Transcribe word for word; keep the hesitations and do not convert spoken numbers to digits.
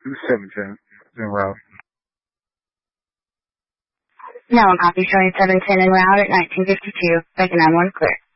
seven ten en route. Now a copy showing seven ten en route at nineteen fifty-two. Breaking nine one clear.